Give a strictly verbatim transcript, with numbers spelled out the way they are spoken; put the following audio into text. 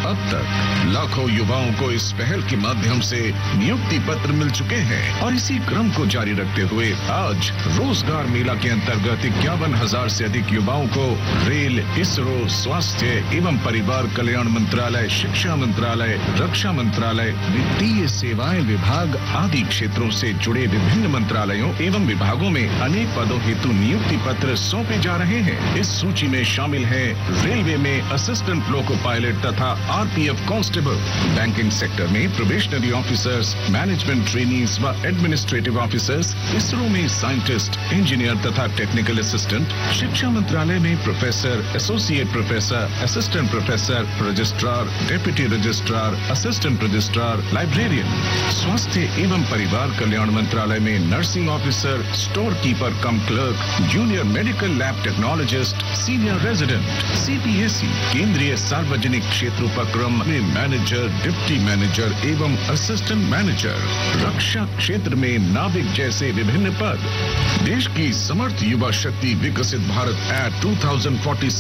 अब तक लाखों युवाओं को इस पहल के माध्यम से नियुक्ति पत्र मिल चुके हैं और इसी क्रम को जारी रखते हुए आज रोजगार मेला के अंतर्गत इक्यावन हजार से अधिक युवाओं को रेल, इसरो, स्वास्थ्य एवं परिवार कल्याण मंत्रालय, शिक्षा मंत्रालय, रक्षा मंत्रालय, वित्तीय सेवाएं विभाग आदि क्षेत्रों से जुड़े विभिन्न मंत्रालयों एवं विभागों में अनेक पदों हेतु नियुक्ति पत्र सौंपे जा रहे हैं। इस सूची में शामिल है रेलवे में असिस्टेंट लोको पायलट तथा आरपीएफ कांस्टेबल, बैंकिंग सेक्टर में प्रोबेशनरी ऑफिसर्स, मैनेजमेंट ट्रेनीज व एडमिनिस्ट्रेटिव ऑफिसर्स, इसरो में साइंटिस्ट, इंजीनियर तथा टेक्निकल असिस्टेंट, शिक्षा मंत्रालय में professor, associate professor, assistant professor, registrar, deputy registrar, assistant registrar, librarian, स्वास्थ्य एवं परिवार कल्याण मंत्रालय में नर्सिंग ऑफिसर, स्टोर कीपर कम clerk, junior medical lab technologist, senior resident, CPSE, केंद्रीय सार्वजनिक क्षेत्र उपक्रम में मैनेजर, डिप्टी मैनेजर एवं असिस्टेंट मैनेजर, रक्षा क्षेत्र में नाविक जैसे विभिन्न पद। देश की समर्थ युवा शक्ति विकसित Bharat eight two thousand forty